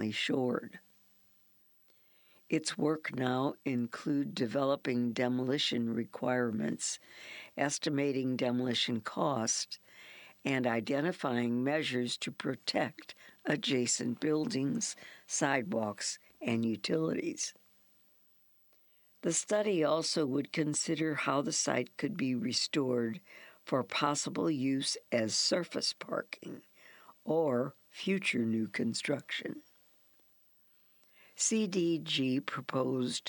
sufficiently shored. Its work now include developing demolition requirements, estimating demolition cost, and identifying measures to protect adjacent buildings, sidewalks, and utilities. The study also would consider how the site could be restored for possible use as surface parking or future new construction. CDG proposed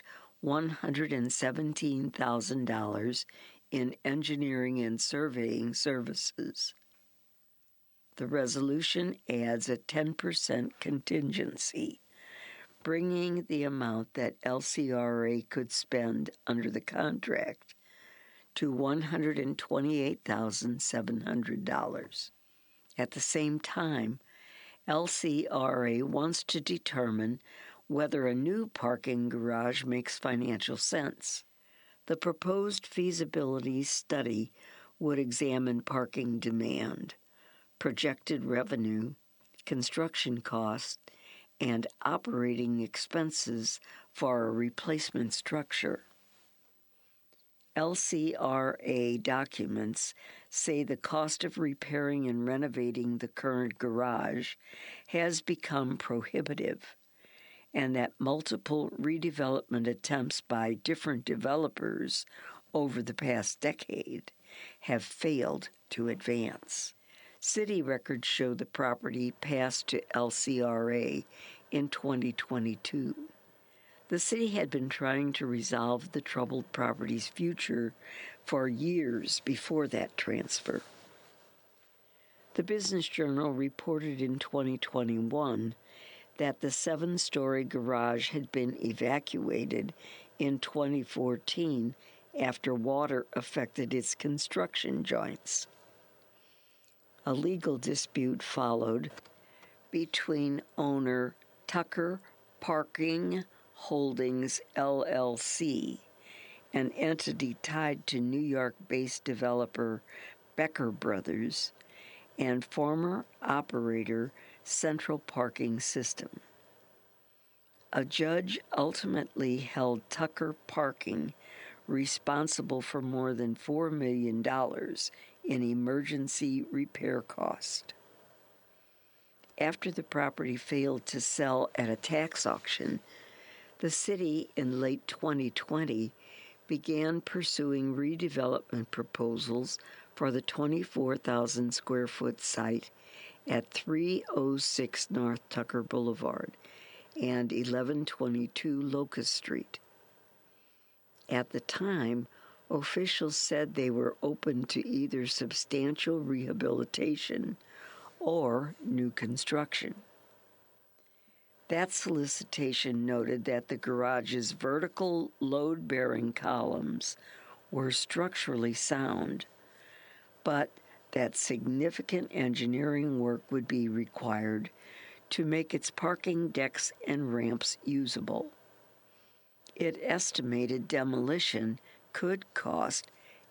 $117,000 in engineering and surveying services. The resolution adds a 10% contingency, bringing the amount that LCRA could spend under the contract to $128,700. At the same time, LCRA wants to determine whether a new parking garage makes financial sense. The proposed feasibility study would examine parking demand, projected revenue, construction costs, and operating expenses for a replacement structure. LCRA documents say the cost of repairing and renovating the current garage has become prohibitive, and that multiple redevelopment attempts by different developers over the past decade have failed to advance. City records show the property passed to LCRA in 2022. The city had been trying to resolve the troubled property's future for years before that transfer. The Business Journal reported in 2021 that the 7-story garage had been evacuated in 2014 after water affected its construction joints. A legal dispute followed between owner Tucker Parking Holdings, LLC, an entity tied to New York-based developer Becker Brothers, and former operator Central Parking System. A judge ultimately held Tucker Parking responsible for more than $4 million in emergency repair cost. After the property failed to sell at a tax auction, the city in late 2020 began pursuing redevelopment proposals for the 24,000 square foot site at 306 North Tucker Boulevard and 1122 Locust Street. At the time, officials said they were open to either substantial rehabilitation or new construction. That solicitation noted that the garage's vertical load-bearing columns were structurally sound, but that significant engineering work would be required to make its parking decks and ramps usable. It estimated demolition could cost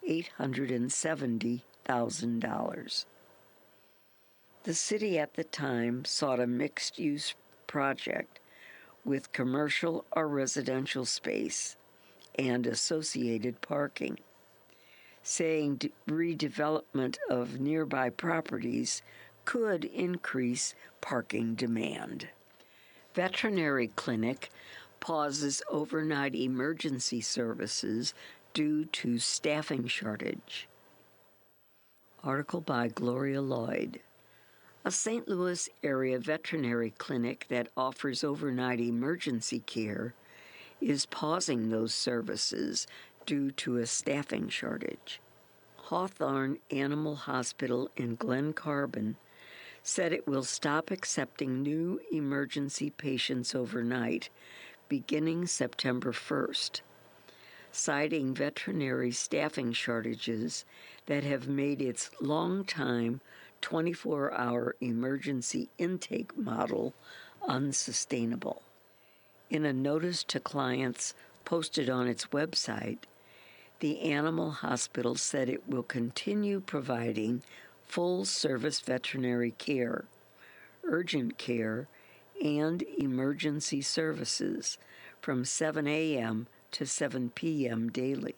$870,000. The city at the time sought a mixed-use project with commercial or residential space and associated parking, saying redevelopment of nearby properties could increase parking demand. Veterinary clinic pauses overnight emergency services due to staffing shortage. Article by Gloria Lloyd. A St. Louis area veterinary clinic that offers overnight emergency care is pausing those services due to a staffing shortage. Hawthorne Animal Hospital in Glen Carbon said it will stop accepting new emergency patients overnight beginning September 1st, citing veterinary staffing shortages that have made its long-time 24-hour emergency intake model unsustainable. In a notice to clients posted on its website, the animal hospital said it will continue providing full-service veterinary care, urgent care, and emergency services from 7 a.m. to 7 p.m. daily.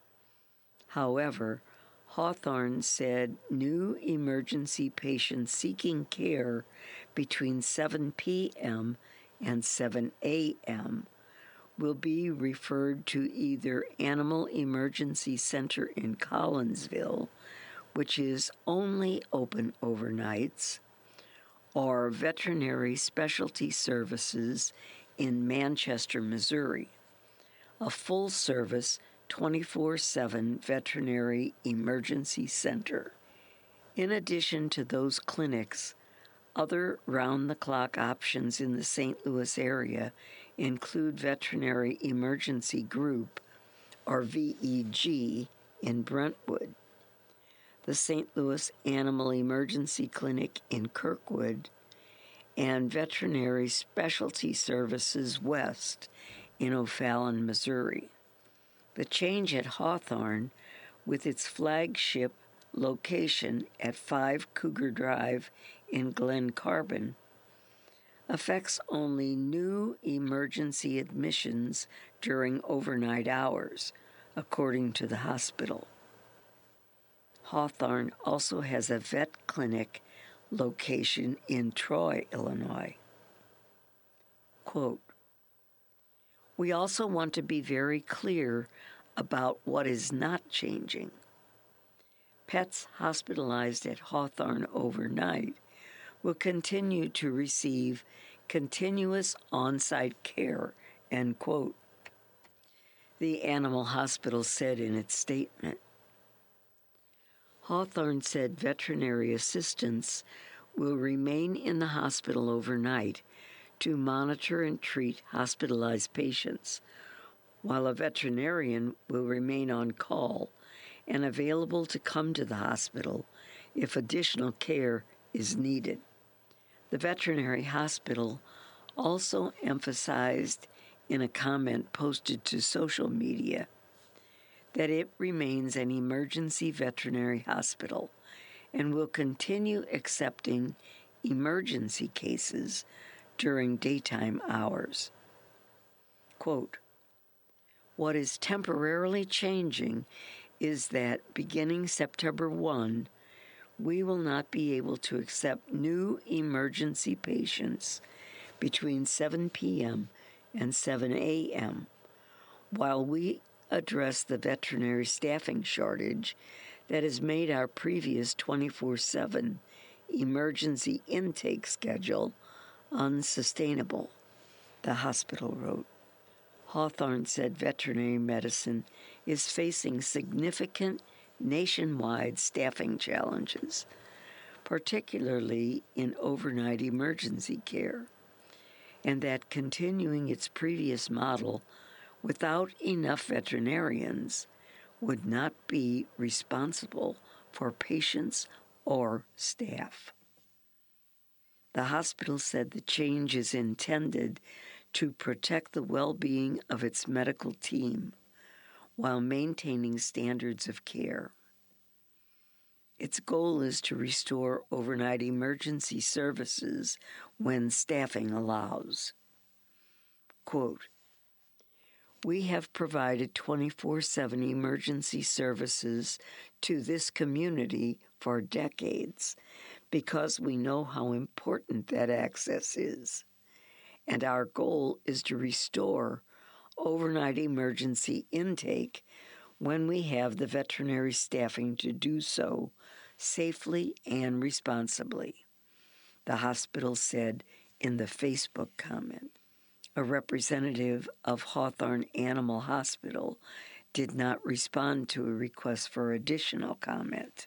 However, Hawthorne said new emergency patients seeking care between 7 p.m. and 7 a.m. will be referred to either Animal Emergency Center in Collinsville, which is only open overnights, or Veterinary Specialty Services in Manchester, Missouri, a full-service 24/7 veterinary emergency center. In addition to those clinics, other round-the-clock options in the St. Louis area include Veterinary Emergency Group, or VEG, in Brentwood, the St. Louis Animal Emergency Clinic in Kirkwood, and Veterinary Specialty Services West in O'Fallon, Missouri. The change at Hawthorne, with its flagship location at 5 Cougar Drive in Glen Carbon, affects only new emergency admissions during overnight hours, according to the hospital. Hawthorne also has a vet clinic location in Troy, Illinois. Quote, "We also want to be very clear about what is not changing. Pets hospitalized at Hawthorne overnight will continue to receive continuous on-site care," end quote, the animal hospital said in its statement. Hawthorne said veterinary assistants will remain in the hospital overnight to monitor and treat hospitalized patients, while a veterinarian will remain on call and available to come to the hospital if additional care is needed. The veterinary hospital also emphasized in a comment posted to social media that it remains an emergency veterinary hospital and will continue accepting emergency cases during daytime hours. Quote, "What is temporarily changing is that beginning September 1, we will not be able to accept new emergency patients between 7 p.m. and 7 a.m. while we address the veterinary staffing shortage that has made our previous 24/7 emergency intake schedule unsustainable," the hospital wrote. Hawthorne said veterinary medicine is facing significant nationwide staffing challenges, particularly in overnight emergency care, and that continuing its previous model without enough veterinarians would not be responsible for patients or staff. The hospital said the change is intended to protect the well-being of its medical team while maintaining standards of care. Its goal is to restore overnight emergency services when staffing allows. Quote, "We have provided 24/7 emergency services to this community for decades because we know how important that access is, and our goal is to restore overnight emergency intake when we have the veterinary staffing to do so safely and responsibly," the hospital said in the Facebook comment. A representative of Hawthorne Animal Hospital did not respond to a request for additional comment.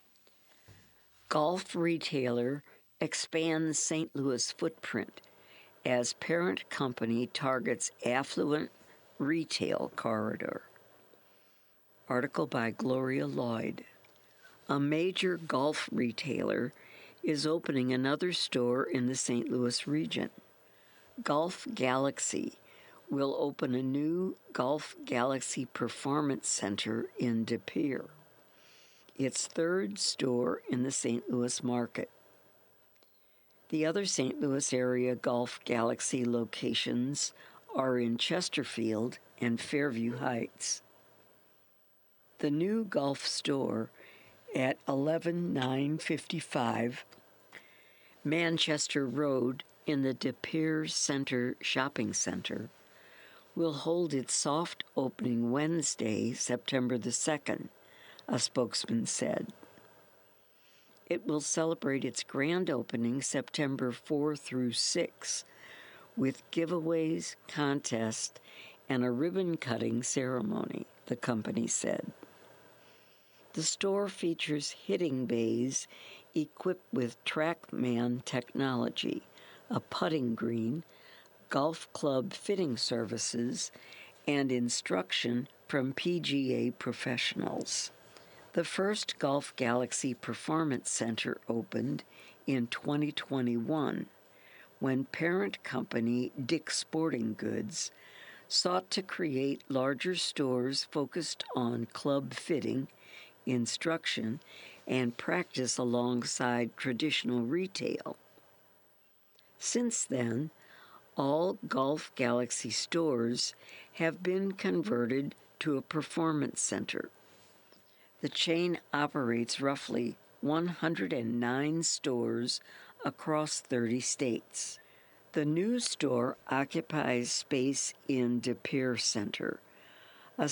Golf retailer expands St. Louis footprint as parent company targets affluent retail corridor. Article by Gloria Lloyd. A major golf retailer is opening another store in the St. Louis region. Golf Galaxy will open a new Golf Galaxy Performance Center in De Pere, its third store in the St. Louis market. The other St. Louis area Golf Galaxy locations are in Chesterfield and Fairview Heights. The new golf store at 11955 Manchester Road in the De Pere Center Shopping Center will hold its soft opening Wednesday, September the 2nd, a spokesman said. It will celebrate its grand opening September 4 through 6 with giveaways, contests, and a ribbon-cutting ceremony, the company said. The store features hitting bays equipped with TrackMan technology, a putting green, golf club fitting services, and instruction from PGA professionals. The first Golf Galaxy Performance Center opened in 2021 when parent company Dick's Sporting Goods sought to create larger stores focused on club fitting, instruction, and practice alongside traditional retail. Since then, all Golf Galaxy stores have been converted to a performance center. The chain operates roughly 109 stores across 30 states. The new store occupies space in De Pere Center, a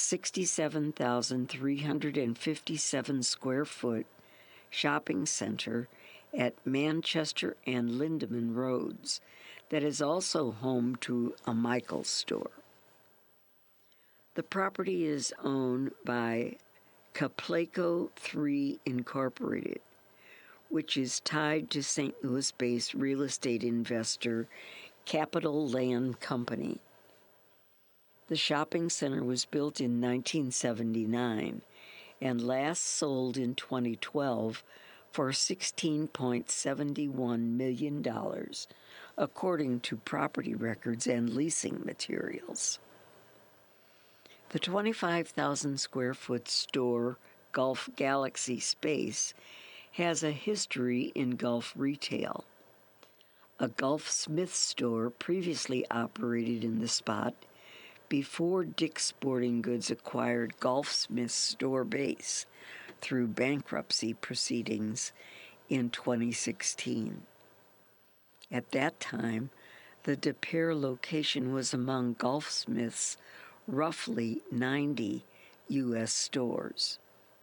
67,357 square foot shopping center at Manchester and Lindeman Roads that is also home to a Michaels store. The property is owned by Caplaco 3 Incorporated, which is tied to St. Louis-based real estate investor Capital Land Company. The shopping center was built in 1979 and last sold in 2012 for $16.71 million, according to property records and leasing materials. The 25,000 square foot store Golf Galaxy space has a history in golf retail. A Golfsmith store previously operated in the spot before Dick's Sporting Goods acquired Golfsmith's store base through bankruptcy proceedings in 2016. At that time, the De Pere location was among Golfsmith's roughly 90 U.S. stores.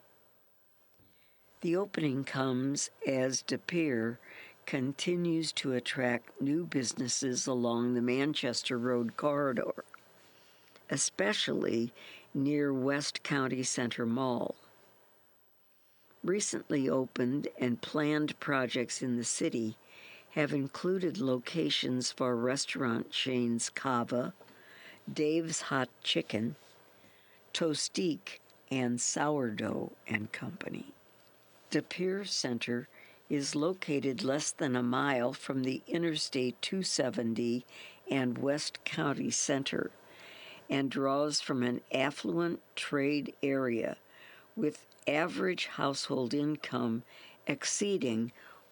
The opening comes as De Pere continues to attract new businesses along the Manchester Road corridor, especially near West County Center Mall. Recently opened and planned projects in the city have included locations for restaurant chains Cava, Dave's Hot Chicken, Tostique, and Sourdough and Company. De Pere Center is located less than a mile from the Interstate 270 and West County Center and draws from an affluent trade area with average household income exceeding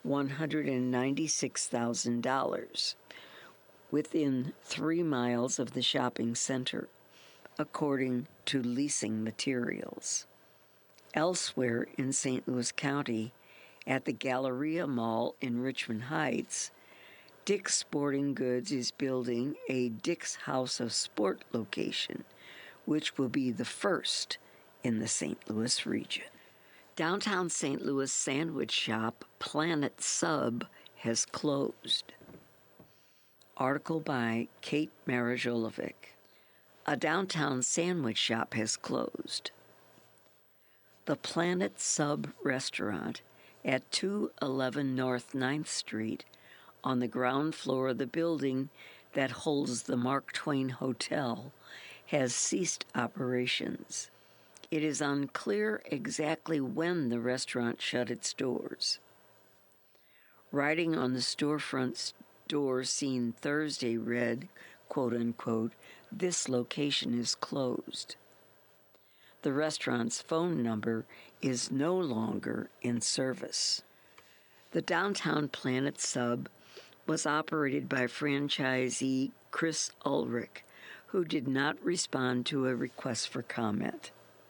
$196,000 within 3 miles of the shopping center, according to leasing materials. Elsewhere in St. Louis County, at the Galleria Mall in Richmond Heights, Dick's Sporting Goods is building a Dick's House of Sport location, which will be the first in the St. Louis region. Downtown St. Louis sandwich shop Planet Sub has closed. Article by Kate Marajolovic. A downtown sandwich shop has closed. The Planet Sub restaurant at 211 North 9th Street on the ground floor of the building that holds the Mark Twain Hotel has ceased operations. It is unclear exactly when the restaurant shut its doors. Writing on the storefront door seen Thursday read, quote-unquote, "This location is closed." The restaurant's phone number is no longer in service. The downtown Planet Sub was operated by franchisee Chris Ulrich, who did not respond to a request for comment.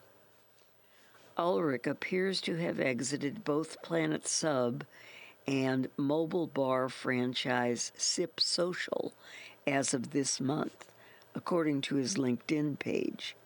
Ulrich appears to have exited both Planet Sub and mobile bar franchise Sip Social as of this month, according to his LinkedIn page.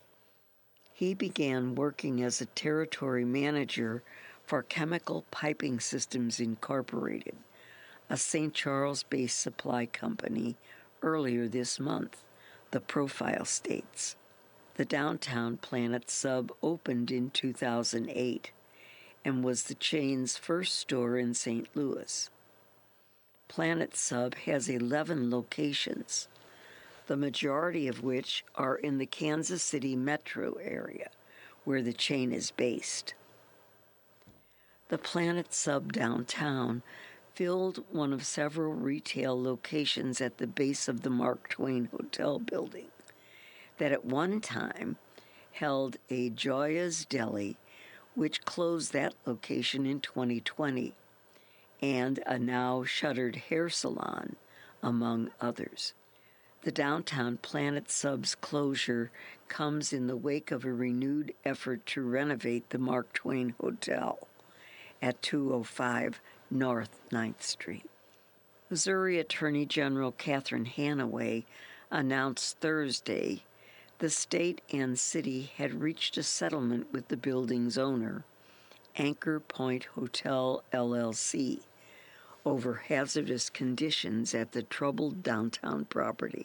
He began working as a territory manager for Chemical Piping Systems Incorporated, a St. Charles-based supply company, earlier this month, the profile states. The downtown Planet Sub opened in 2008 and was the chain's first store in St. Louis. Planet Sub has 11 locations, the majority of which are in the Kansas City metro area, where the chain is based. The Planet Sub downtown filled one of several retail locations at the base of the Mark Twain Hotel building that at one time held a Joya's Deli, which closed that location in 2020, and a now shuttered hair salon, among others. The downtown Planet Sub's closure comes in the wake of a renewed effort to renovate the Mark Twain Hotel at 205 North 9th Street. Missouri Attorney General Catherine Hanaway announced Thursday the state and city had reached a settlement with the building's owner, Anchor Point Hotel LLC, over hazardous conditions at the troubled downtown property.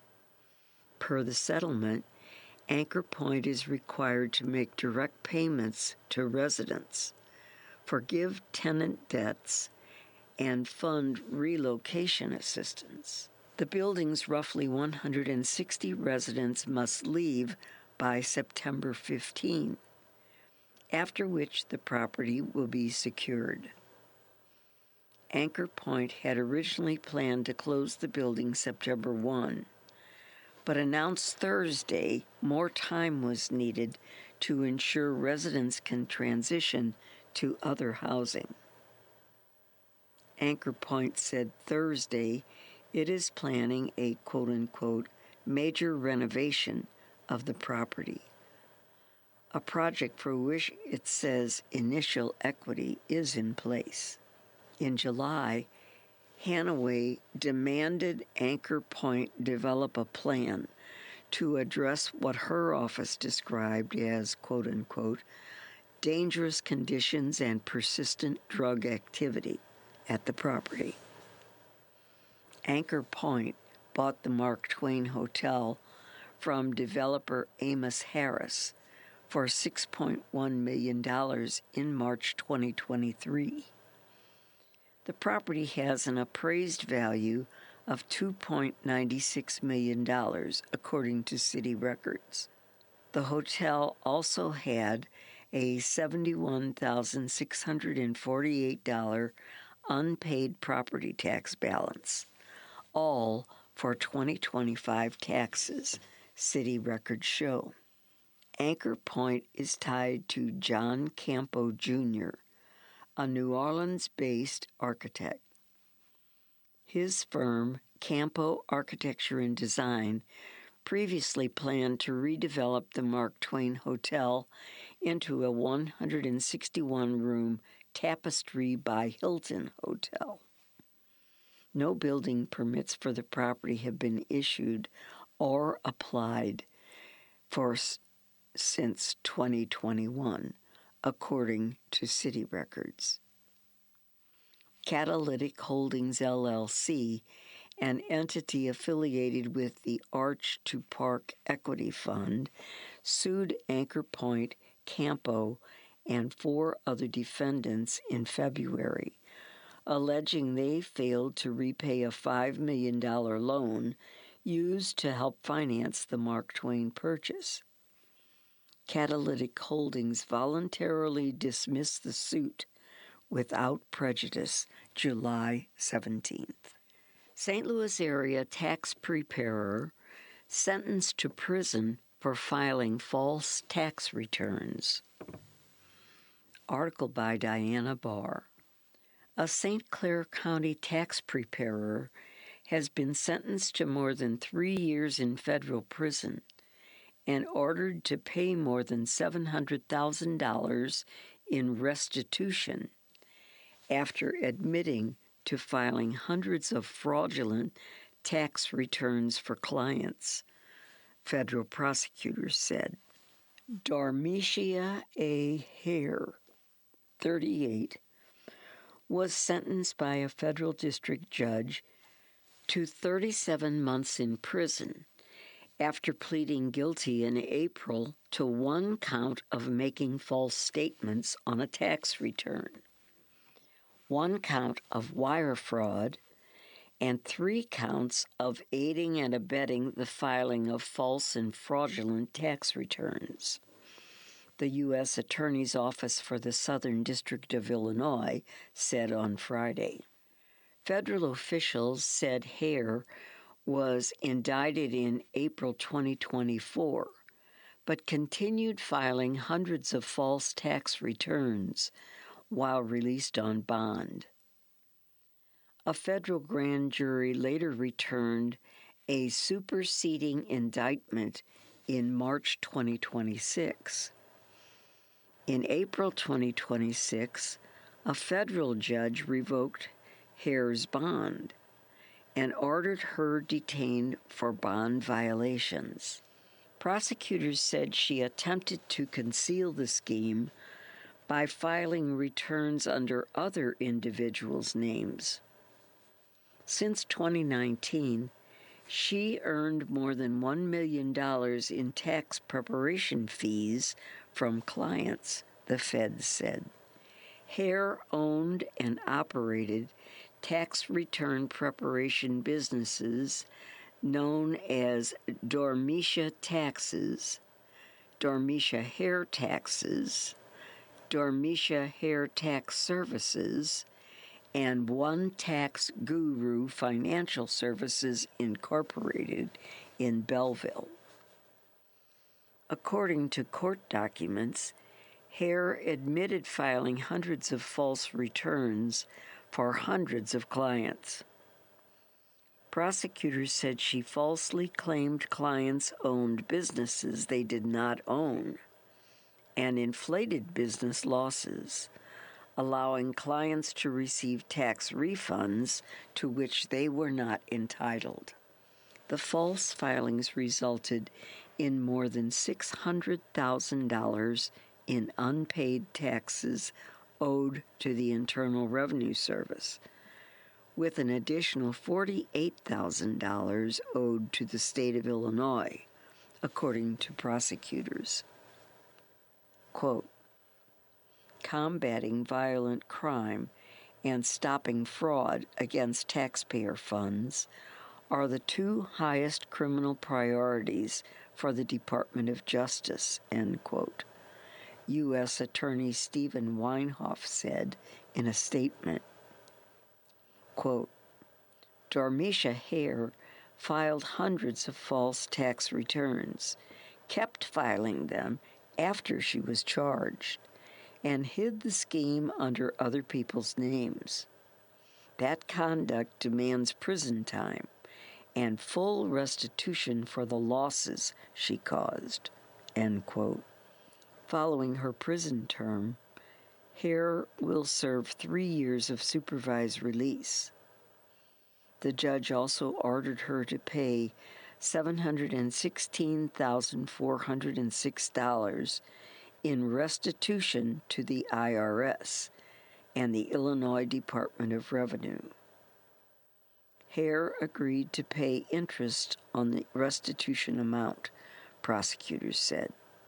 Per the settlement, Anchor Point is required to make direct payments to residents, forgive tenant debts, and fund relocation assistance. The building's roughly 160 residents must leave by September 15, after which the property will be secured. Anchor Point had originally planned to close the building September 1, but announced Thursday more time was needed to ensure residents can transition to other housing. Anchor Point said Thursday it is planning a quote-unquote major renovation of the property, a project for which it says initial equity is in place. In July, Hanaway demanded Anchor Point develop a plan to address what her office described as, quote-unquote, dangerous conditions and persistent drug activity at the property. Anchor Point bought the Mark Twain Hotel from developer Amos Harris for $6.1 million in March 2023. The property has an appraised value of $2.96 million, according to city records. The hotel also had a $71,648 unpaid property tax balance, all for 2025 taxes, city records show. Anchor Point is tied to John Campo Jr., a New Orleans-based architect. His firm, Campo Architecture and Design, previously planned to redevelop the Mark Twain Hotel into a 161-room Tapestry by Hilton hotel. No building permits for the property have been issued or applied for since 2021, according to city records. Catalytic Holdings LLC, an entity affiliated with the Arch to Park Equity Fund, sued Anchor Point, Campo, and 4 other defendants in February, alleging they failed to repay a $5 million loan used to help finance the Mark Twain purchase. Catalytic Holdings voluntarily dismissed the suit without prejudice July 17th. St. Louis area tax preparer sentenced to prison for filing false tax returns. Article by Diana Barr. A St. Clair County tax preparer has been sentenced to more than 3 years in federal prison and ordered to pay more than $700,000 in restitution after admitting to filing hundreds of fraudulent tax returns for clients, federal prosecutors said. Dharmesia A. Hare, 38, was sentenced by a federal district judge to 37 months in prison after pleading guilty in April to one count of making false statements on a tax return, one count of wire fraud, and 3 counts of aiding and abetting the filing of false and fraudulent tax returns. The U.S. Attorney's Office for the Southern District of Illinois said on Friday. Federal officials said Hare was indicted in April 2024, but continued filing hundreds of false tax returns while released on bond. A federal grand jury later returned a superseding indictment in March 2026. In April 2026, a federal judge revoked Hare's bond and ordered her detained for bond violations. Prosecutors said she attempted to conceal the scheme by filing returns under other individuals' names. Since 2019, she earned more than $1 million in tax preparation fees from clients, the feds said. Hare owned and operated tax return preparation businesses known as Dharmesia Taxes, Dharmesia Hare Taxes, Dharmesia Hare Tax Services, and One Tax Guru Financial Services Incorporated in Belleville. According to court documents, Hare admitted filing hundreds of false returns for hundreds of clients. Prosecutors said she falsely claimed clients owned businesses they did not own and inflated business losses, allowing clients to receive tax refunds to which they were not entitled. The false filings resulted in more than $600,000 in unpaid taxes owed to the Internal Revenue Service, with an additional $48,000 owed to the state of Illinois, according to prosecutors. Quote, combating violent crime and stopping fraud against taxpayer funds are the 2 highest criminal priorities for the Department of Justice, end quote. U.S. Attorney Stephen Weinhoff said in a statement, quote, Dharmesia Hare filed hundreds of false tax returns, kept filing them after she was charged, and hid the scheme under other people's names. That conduct demands prison time and full restitution for the losses she caused, end quote. Following her prison term, Hare will serve 3 years of supervised release. The judge also ordered her to pay $716,406 in restitution to the IRS and the Illinois Department of Revenue. Hare agreed to pay interest on the restitution amount, prosecutors said.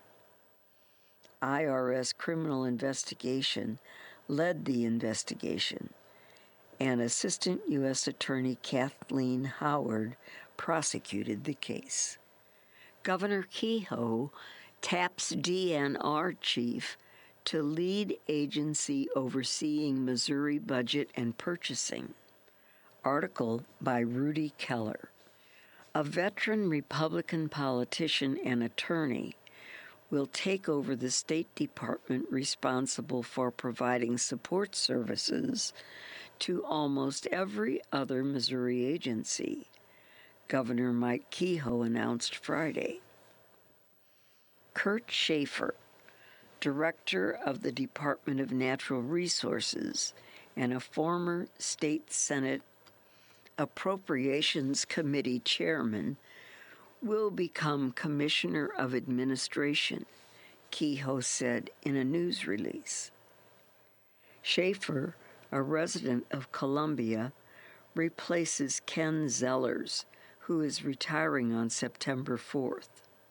IRS Criminal Investigation led the investigation, and Assistant U.S. Attorney Kathleen Howard prosecuted the case. Governor Kehoe taps DNR chief to lead agency overseeing Missouri budget and purchasing. Article by Rudy Keller. A veteran Republican politician and attorney will take over the State Department responsible for providing support services to almost every other Missouri agency, Governor Mike Kehoe announced Friday. Kurt Schaefer, director of the Department of Natural Resources and a former state Senate Appropriations Committee chairman, will become Commissioner of Administration, Kehoe said in a news release. Schaefer, a resident of Columbia, replaces Ken Zellers, who is retiring on September 4th.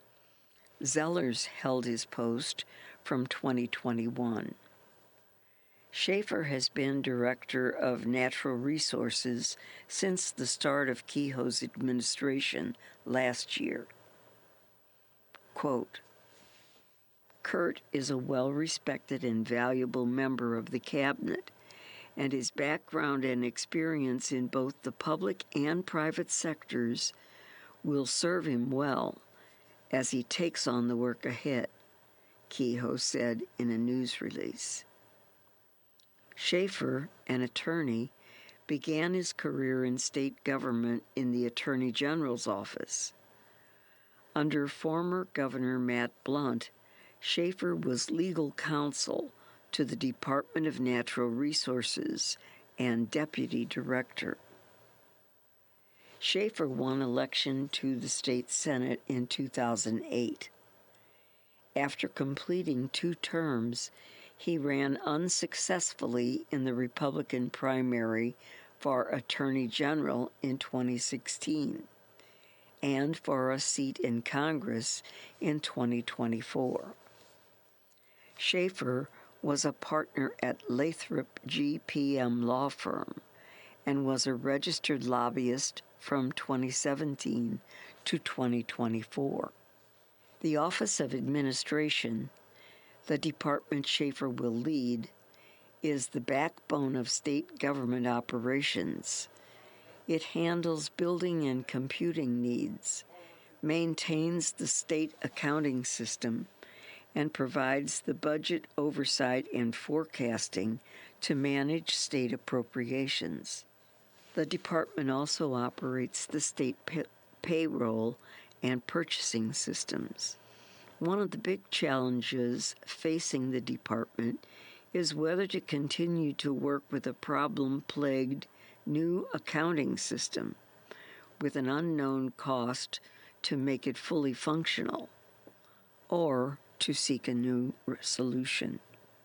Zellers held his post from 2021. Schaefer has been Director of Natural Resources since the start of Kehoe's administration last year. Quote, Kurt is a well-respected and valuable member of the cabinet, and his background and experience in both the public and private sectors will serve him well as he takes on the work ahead, Kehoe said in a news release. Schaefer, an attorney, began his career in state government in the Attorney General's office. Under former Governor Matt Blunt, Schaefer was legal counsel to the Department of Natural Resources and deputy director. Schaefer won election to the state Senate in 2008. After completing 2 terms, he ran unsuccessfully in the Republican primary for Attorney General in 2016 and for a seat in Congress in 2024. Schaefer was a partner at Lathrop GPM law firm and was a registered lobbyist from 2017 to 2024. The Office of Administration, the department Schaefer will lead, is the backbone of state government operations. It handles building and computing needs, maintains the state accounting system, and provides the budget oversight and forecasting to manage state appropriations. The department also operates the state payroll and purchasing systems. One of the big challenges facing the department is whether to continue to work with a problem-plagued new accounting system with an unknown cost to make it fully functional, or to seek a new solution.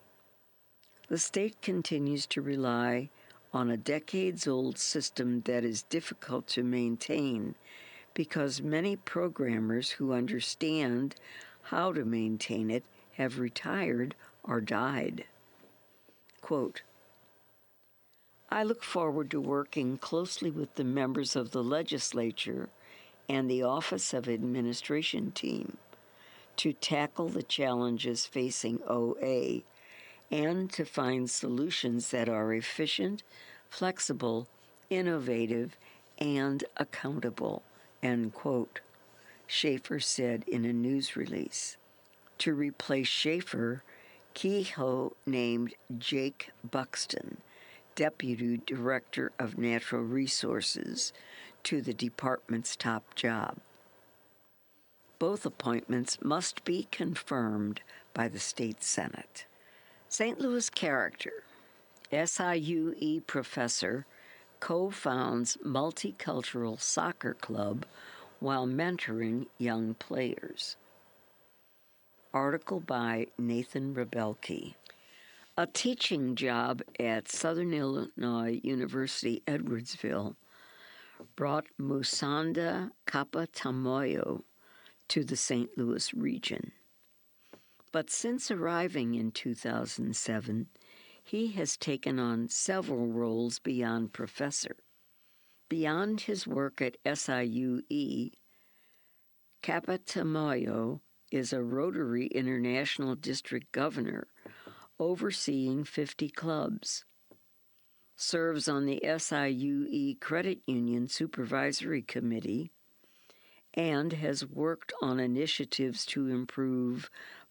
The state continues to rely on a decades-old system that is difficult to maintain because many programmers who understand how to maintain it have retired or died. Quote, I look forward to working closely with the members of the legislature and the Office of Administration team to tackle the challenges facing OA and to find solutions that are efficient, flexible, innovative, and accountable, end quote, Schaefer said in a news release. To replace Schaefer, Kehoe named Jake Buxton, Deputy Director of Natural Resources, to the department's top job. Both appointments must be confirmed by the state Senate. St. Louis character, SIUE professor, co-founds multicultural soccer club while mentoring young players. Article by Nathan Rebelke. A teaching job at Southern Illinois University Edwardsville brought Musanda Kapatamoyo to the St. Louis region. But since arriving in 2007, he has taken on several roles beyond professor. Beyond his work at SIUE, Kapatamoyo is a Rotary International District Governor overseeing 50 clubs, serves on the SIUE Credit Union Supervisory Committee, and has worked on initiatives to improve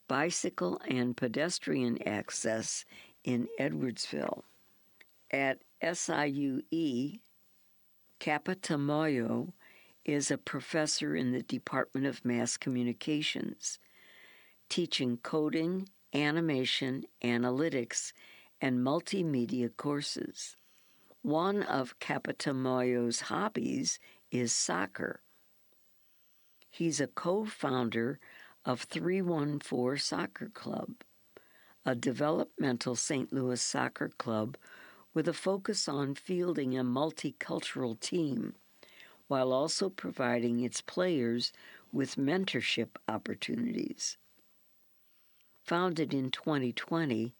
bicycle and pedestrian access in Edwardsville. At SIUE, Kappa Moyo is a professor in the Department of Mass Communications, teaching coding, animation, analytics, and multimedia courses. One of Kappa Moyo's hobbies is soccer. He's a co-founder of 314 Soccer Club, a developmental St. Louis soccer club with a focus on fielding a multicultural team, while also providing its players with mentorship opportunities. Founded in 2020,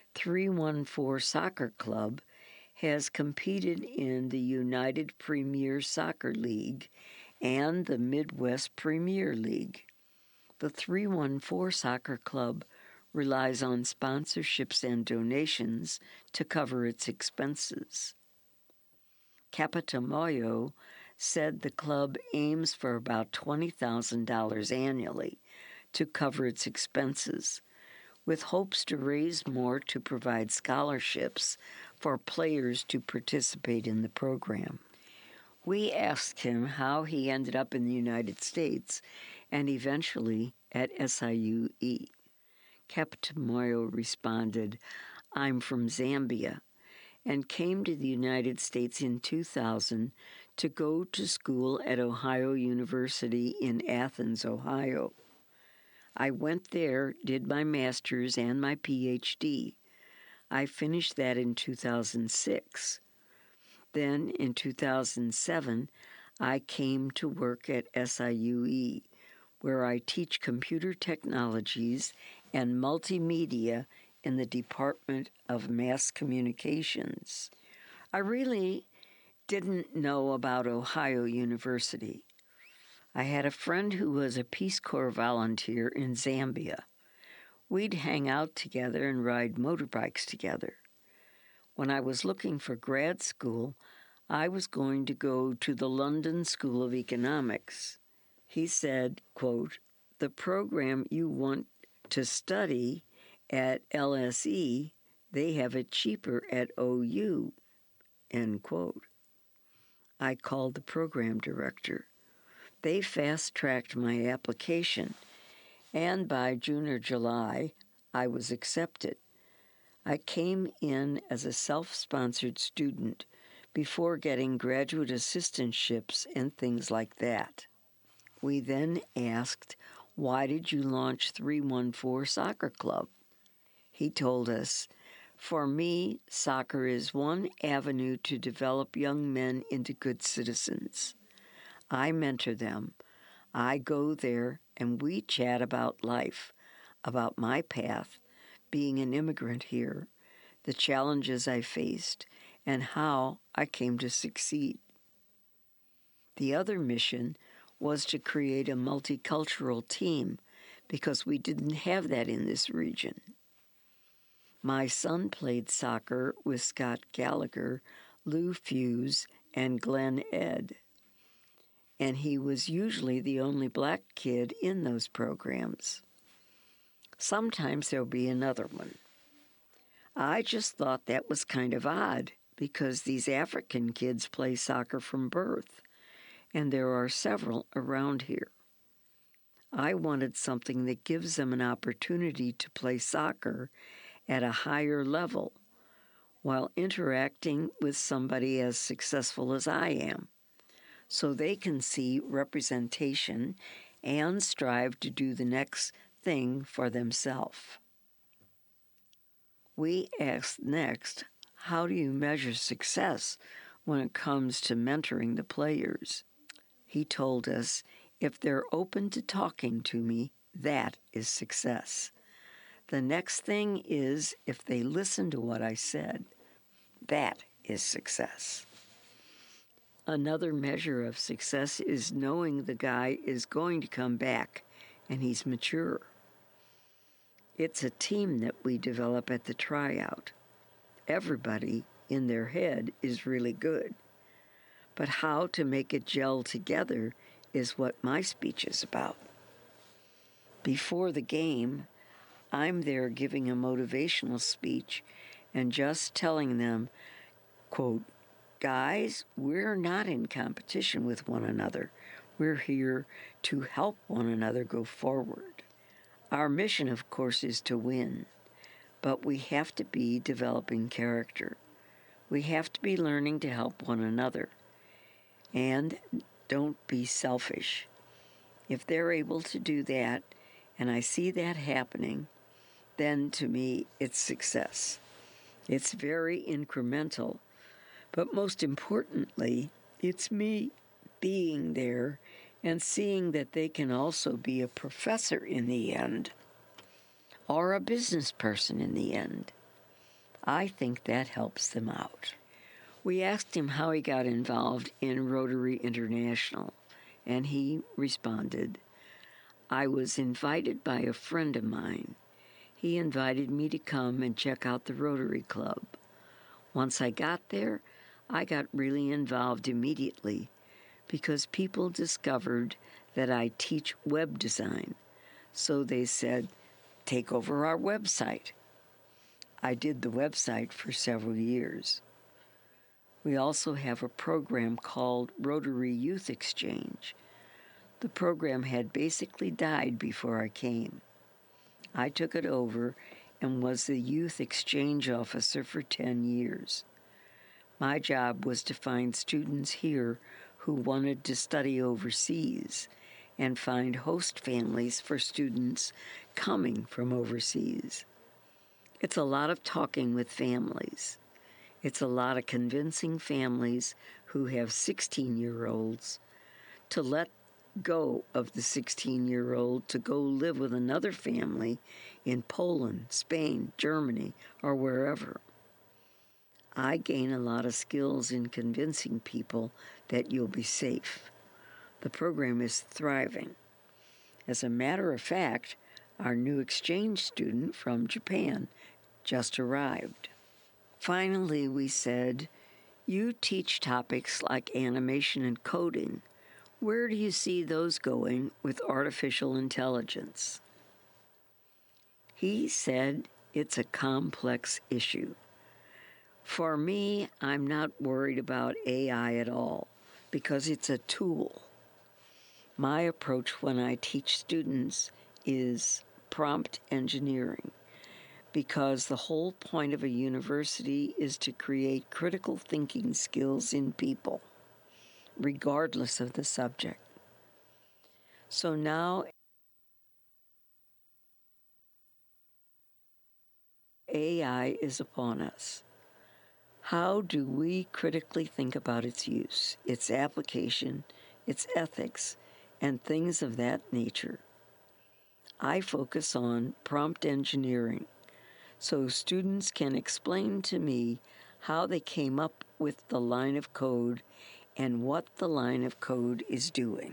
314 Soccer Club has competed in the United Premier Soccer League and the Midwest Premier League. The 314 Soccer Club relies on sponsorships and donations to cover its expenses. Kappa Moyo said the club aims for about $20,000 annually to cover its expenses, with hopes to raise more to provide scholarships for players to participate in the program. We asked him how he ended up in the United States and eventually at SIUE. Kappa Moyo responded, "I'm from Zambia and came to the United States in 2000 to go to school at Ohio University in Athens, Ohio. I went there, did my master's and my PhD. I finished that in 2006. Then, in 2007, I came to work at SIUE, where I teach computer technologies and multimedia in the Department of Mass Communications. I really didn't know about Ohio University. I had a friend who was a Peace Corps volunteer in Zambia. We'd hang out together and ride motorbikes together. When I was looking for grad school, I was going to go to the London School of Economics. He said, quote, "The program you want to study at LSE, they have it cheaper at OU," end quote. I called the program director. They fast-tracked my application, and by June or July, I was accepted. I came in as a self-sponsored student before getting graduate assistantships and things like that. We then asked, "Why did you launch 314 Soccer Club?" He told us, "For me, soccer is one avenue to develop young men into good citizens. I mentor them. I go there and we chat about life, about my path, being an immigrant here, the challenges I faced, and how I came to succeed." The other mission was to create a multicultural team because we didn't have that in this region. My son played soccer with Scott Gallagher, Lou Fuse, and Glenn Ed, and he was usually the only black kid in those programs. Sometimes there'll be another one. I just thought that was kind of odd because these African kids play soccer from birth, and there are several around here. I wanted something that gives them an opportunity to play soccer at a higher level while interacting with somebody as successful as I am, so they can see representation and strive to do the next thing for themselves. We asked next, how do you measure success when it comes to mentoring the players? He told us, if they're open to talking to me, that is success. The next thing is if they listen to what I said. That is success. Another measure of success is knowing the guy is going to come back and he's mature. It's a team that we develop at the tryout. Everybody in their head is really good. But how to make it gel together is what my speech is about. Before the game, I'm there giving a motivational speech and just telling them, Quote, guys, we're not in competition with one another. We're here to help one another go forward. Our mission, of course, is to win, but we have to be developing character. We have to be learning to help one another. And don't be selfish. If they're able to do that, and I see that happening, then to me it's success. It's very incremental, but most importantly, it's me being there and seeing that they can also be a professor in the end or a business person in the end. I think that helps them out. We asked him how he got involved in Rotary International, and he responded, I was invited by a friend of mine. He invited me to come and check out the Rotary Club. Once I got there, I got really involved immediately because people discovered that I teach web design. So they said, take over our website. I did the website for several years. We also have a program called Rotary Youth Exchange. The program had basically died before I came. I took it over and was the youth exchange officer for 10 years. My job was to find students here who wanted to study overseas and find host families for students coming from overseas. It's a lot of talking with families. It's a lot of convincing families who have 16-year-olds to let go of the 16-year-old to go live with another family in Poland, Spain, Germany, or wherever. I gain a lot of skills in convincing people that you'll be safe. The program is thriving. As a matter of fact, our new exchange student from Japan just arrived. Finally, we said, you teach topics like animation and coding. Where do you see those going with artificial intelligence? He said it's a complex issue. For me, I'm not worried about AI at all because it's a tool. My approach when I teach students is prompt engineering, because the whole point of a university is to create critical thinking skills in people, regardless of the subject. So now AI is upon us. How do we critically think about its use, its application, its ethics, and things of that nature? I focus on prompt engineering, so students can explain to me how they came up with the line of code and what the line of code is doing.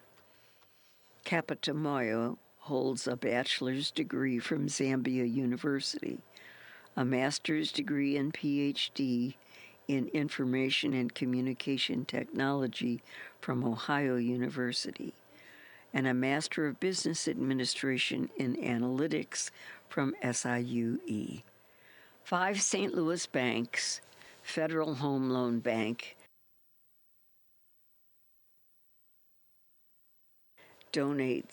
Kapatamoyo holds a bachelor's degree from Zambia University, a master's degree and PhD in Information and Communication Technology from Ohio University, and a Master of Business Administration in Analytics from SIUE. 5 St. Louis banks, Federal Home Loan Bank, donate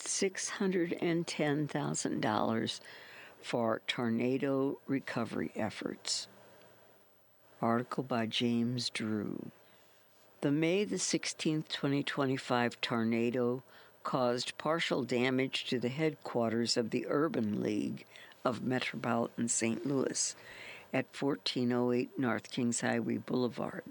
$610,000 for tornado recovery efforts. Article by James Drew. The May the 16th, 2025 tornado caused partial damage to the headquarters of the Urban League of Metropolitan St. Louis at 1408 North Kings Highway Boulevard.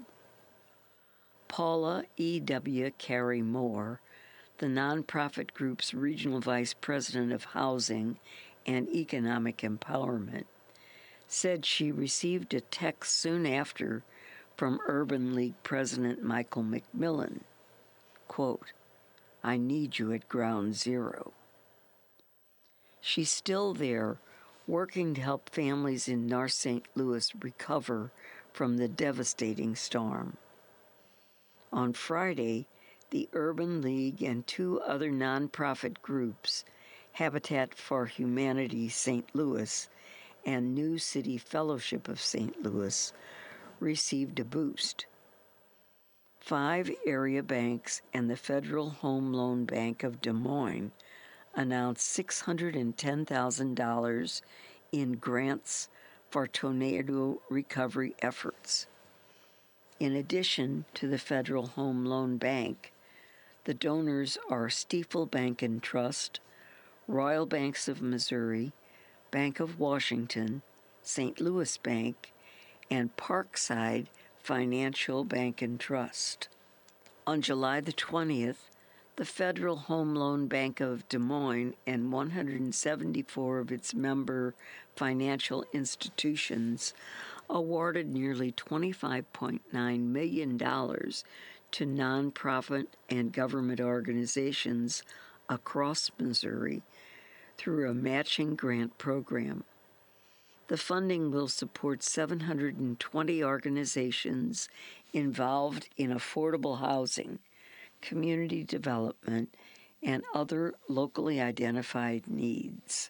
Paula E.W. Carey Moore, the nonprofit group's regional vice president of housing and economic empowerment, said she received a text soon after from Urban League President Michael McMillan, quote, I need you at ground zero. She's still there, working to help families in North St. Louis recover from the devastating storm. On Friday, the Urban League and 2 other nonprofit groups, Habitat for Humanity St. Louis and New City Fellowship of St. Louis, received a boost. 5 area banks and the Federal Home Loan Bank of Des Moines announced $610,000 in grants for tornado recovery efforts. In addition to the Federal Home Loan Bank, the donors are Stifel Bank and Trust, Royal Banks of Missouri, Bank of Washington, St. Louis Bank, and Parkside Financial Bank and Trust. On July the 20th, the Federal Home Loan Bank of Des Moines and 174 of its member financial institutions awarded nearly $25.9 million to nonprofit and government organizations across Missouri through a matching grant program. The funding will support 720 organizations involved in affordable housing, community development, and other locally identified needs.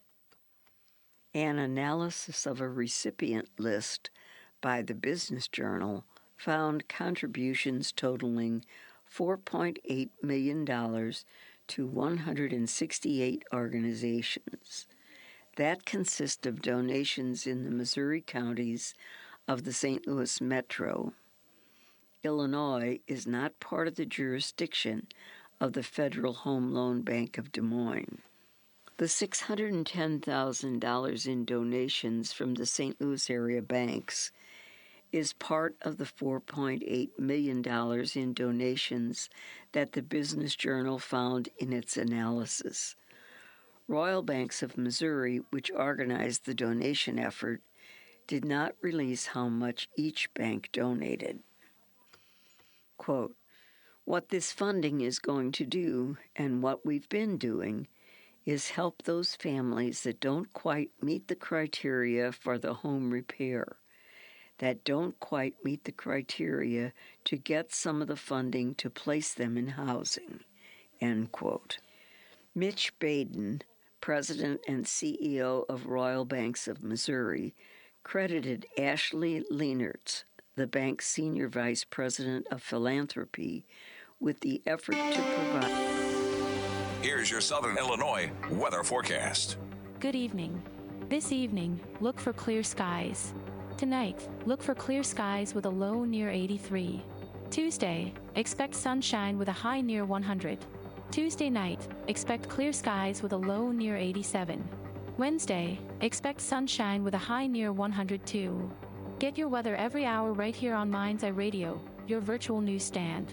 An analysis of a recipient list by the Business Journal found contributions totaling $4.8 million to 168 organizations. That consists of donations in the Missouri counties of the St. Louis Metro. Illinois is not part of the jurisdiction of the Federal Home Loan Bank of Des Moines. The $610,000 in donations from the St. Louis area banks is part of the $4.8 million in donations that the Business Journal found in its analysis. Royal Banks of Missouri, which organized the donation effort, did not release how much each bank donated. Quote, "What this funding is going to do, and what we've been doing, is help those families that don't quite meet the criteria for the home repair, that don't quite meet the criteria to get some of the funding to place them in housing," end quote. Mitch Baden, President and CEO of Royal Banks of Missouri, credited Ashley Leenertz, the bank's Senior Vice President of Philanthropy, with the effort to provide. Here's your Southern Illinois weather forecast. Good evening. This evening, look for clear skies. Tonight, look for clear skies with a low near 83. Tuesday, expect sunshine with a high near 100. Tuesday night, expect clear skies with a low near 87. Wednesday, expect sunshine with a high near 102. Get your weather every hour right here on Mind's Eye Radio, your virtual newsstand.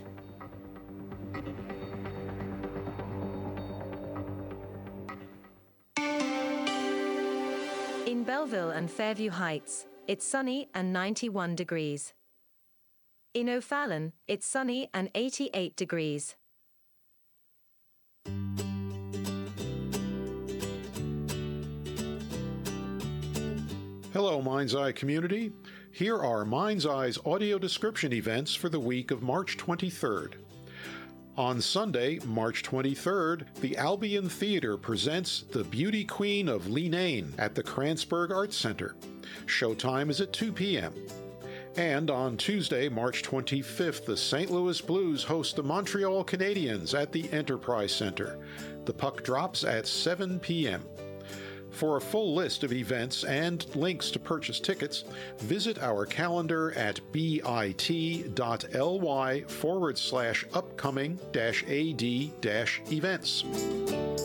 In Belleville and Fairview Heights, it's sunny and 91 degrees. In O'Fallon, it's sunny and 88 degrees. Hello, Mind's Eye community. Here are Mind's Eye's audio description events for the week of March 23rd. On Sunday, March 23rd, the Albion Theater presents The Beauty Queen of Leenane at the Kranzberg Arts Center. Showtime is at 2 p.m. And on Tuesday, March 25th, the St. Louis Blues host the Montreal Canadiens at the Enterprise Center. The puck drops at 7 p.m. For a full list of events and links to purchase tickets, visit our calendar at bit.ly/upcoming-ad-events.